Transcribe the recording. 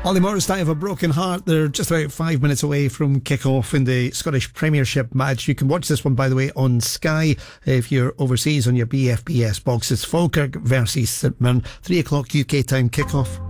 Ollie Morris, I Have a Broken Heart. They're just about 5 minutes away from kick-off in the Scottish Premiership match. You can watch this one, by the way, on Sky if you're overseas on your BFBS box. It's Falkirk versus St Mirren. 3 o'clock UK time kick-off.